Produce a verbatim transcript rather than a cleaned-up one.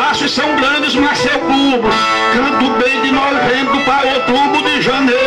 passos são grandes, mas seu cubo. Canto bem de novembro para outubro de janeiro.